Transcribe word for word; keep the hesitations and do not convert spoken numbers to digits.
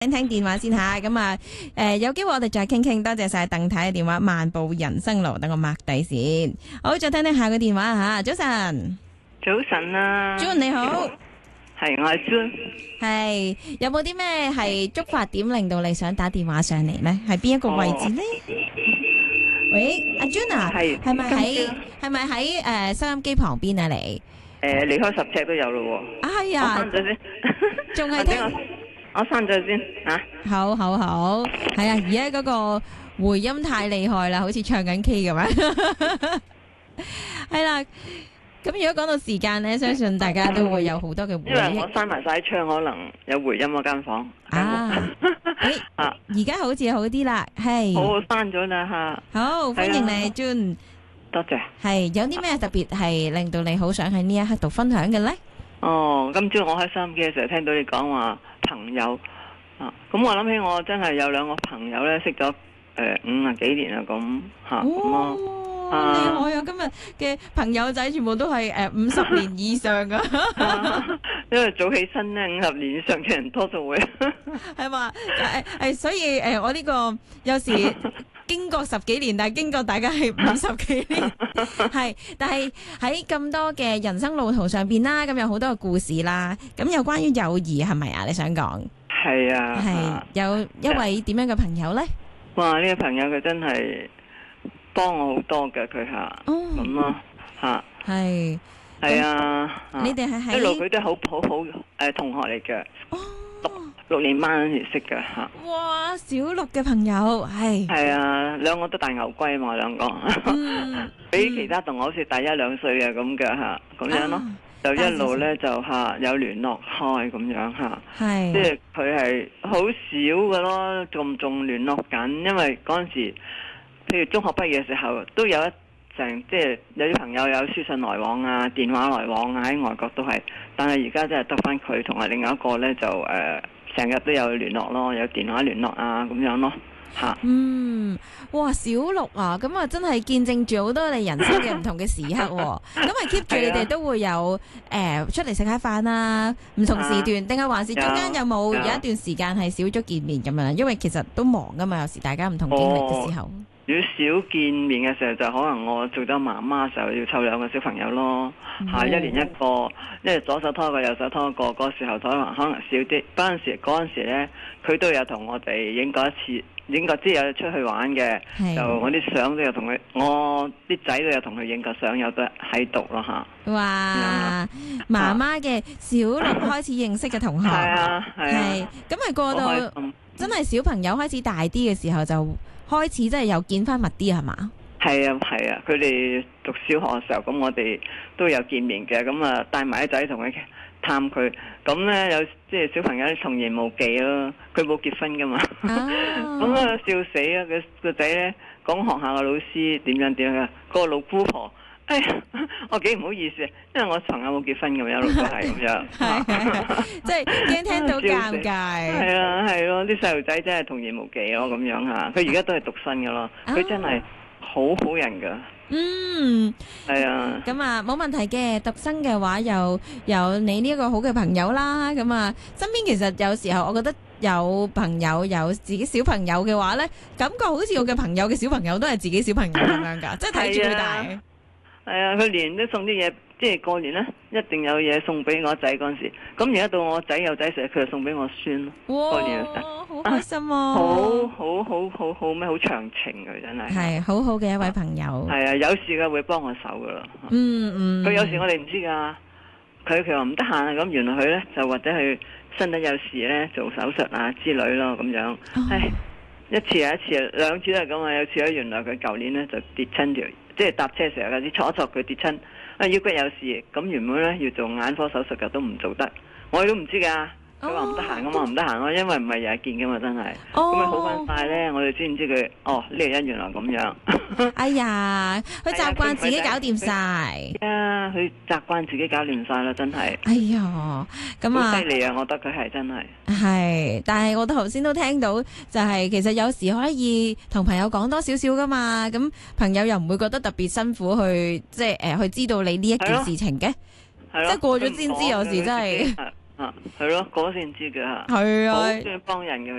聽聽電話先吓，咁啊，誒，有機會我哋再傾傾，多謝晒鄧太嘅電話，漫步人生路，等我擘底先。好，再聽聽下個電話吓，早晨， 早晨啊 June 你好， 係我係 June， 係有冇啲咩係觸發點令到你想打電話上嚟呢？係邊一個位置呢？ 哦、 喂，阿 June 啊， 係係咪喺係咪喺誒收音機旁邊啊？你誒離開十尺都有咯喎， 啊係啊， 我刪咗先， 仲係聽。 我刪咗先啊！ 好好好，係啊！而家嗰個回音太厲害啦，好似唱緊 K 咁樣。係啦，咁如果講到時間呢，相信大家都會有好多嘅回憶。 因為我閂埋晒窗，可能有回音嗰間房。 啊！誒， 啊， 而家好似好啲啦，係。 好，閂咗啦吓。 好，歡迎你 June。 多謝。 係有啲咩特別係令到你好想喺呢一刻度分享嘅呢？ 哦，今朝我喺收音機嘅時候聽到你講話朋友啊，咁我諗起我真係有兩個朋友咧，識咗誒五啊幾年啦，咁吓咁咯。 哇，厲害啊！今日嘅朋友仔全部都係誒五十年以上噶， 因為早起身咧，五十年以上嘅人多數會係嘛？誒誒，所以誒我呢個有時。經過十幾年，但係經過大家係五十幾年，係，但係喺咁多嘅人生路途上邊啦，咁有好多嘅故事啦，咁有關於友誼係咪啊？你想講？ 係啊， 係有一位點樣嘅朋友呢？ 哇！呢、這個朋友佢真係幫我好多嘅，佢吓咁咯吓， 係係啊， 你哋係喺一路佢都好好好誒同學嚟嘅。 哦。 六年班嗰時識嘅吓， 哇！小六嘅朋友係係啊，兩個都大牛龜嘛，兩個， 嗯、 比其他同學好似大一兩歲嘅咁嘅吓，咁樣咯，啊、就一路咧就吓有聯絡開咁樣吓， 係， 即係佢係好少嘅咯，仲仲聯絡緊，因為嗰陣時，譬如中學畢業嘅時候都有一成，即係有啲朋友有書信來往啊，電話來往啊，喺外國都係，但係而家真係得翻佢同埋另外一個咧就誒。呃成日都有聯絡咯，有電話聯絡啊，咁樣咯，吓。 嗯，哇，小六啊，咁啊，真係見證住好多你人生嘅唔同嘅時刻，咁啊 keep 住你哋都會有誒、呃、出嚟食下飯啊，唔同時段，定係、啊、還是中間有冇有，有一段時間係少咗見面咁樣？因為其實都忙噶嘛，有時大家唔同經歷嘅時候。哦， 如果少見面嘅時候，就可能我做咗媽媽嘅時候要湊兩個小朋友咯，吓、哦、一年一個，因為左手拖一個，右手拖一個，嗰、那個、時候可能可能少啲。嗰陣時嗰陣時咧，佢都有同我哋影過一次，影過之後有出去玩嘅，就我啲相都有同佢，我啲仔都有同佢影過相，有得喺度咯吓。 哇！媽媽嘅小六開始認識嘅同學，係啊係， 咁咪過到真係小朋友開始大啲嘅時候就。開始真係又見翻密啲係嘛？ 係啊係啊，佢哋讀小學嘅時候，咁我哋都有見面嘅，咁啊帶埋啲仔同佢探佢，咁咧有即係小朋友童言無忌咯，佢冇結婚噶嘛，咁啊笑死啊！佢個仔咧講學校嘅老師點樣點樣啊，嗰個老姑婆，哎呀我幾唔好意思，因為我朋友冇結婚咁樣，老婆係咁樣， 係即係驚聽到尷尬， 係啊係咯，啲細路仔真係童言無忌咯咁樣吓，佢而家都係獨身噶咯，佢真係好好人噶。 嗯， 係啊， 咁啊冇問題嘅，獨身嘅話又有你呢一個好嘅朋友啦，咁啊身邊其實有時候我覺得有朋友有自己小朋友嘅話咧，感覺好似我嘅朋友嘅小朋友都係自己小朋友咁樣噶，即係睇住佢大。 係啊，佢年都送啲嘢，即係過年咧一定有嘢送俾我仔嗰陣時，咁而家到我仔有仔食，佢就送俾我孫咯。過年嘅時候， 好開心啊！ 好好好好好咩？好長情佢真係。係好好嘅一位朋友。 係啊，有事嘅會幫我手噶啦。 嗯嗯。佢有時我哋唔知噶，佢佢話唔得閒啊，咁原來佢咧就或者佢身體有事咧做手術啊之類咯咁樣。哦。唉，一次又一次，兩次都係咁啊！有次咧，原來佢舊年咧就跌親條。即係搭車時候有啲坐一坐佢跌親，啊腰骨有事，咁原本咧要做眼科手術嘅都唔做得，我哋都唔知噶。佢話唔得閒咁嘛，唔得閒咯，因為唔係日日見噶嘛，真係。咁咪好翻晒咧，我哋知唔知佢？哦，呢個人原來咁樣。 哎呀，佢習慣自己搞掂晒。 啊，佢習慣自己搞掂晒啦，真係。 哎呀，咁啊， 好犀利啊！我覺得佢係真係。 係，但係我頭先都聽到，就係其實有時可以同朋友講多少少噶嘛，咁朋友又唔會覺得特別辛苦去，即係誒去知道你呢一件事情嘅。即係過咗先知，有時真係。 啊，係咯，嗰先知嘅嚇， 係啊好中意幫人嘅。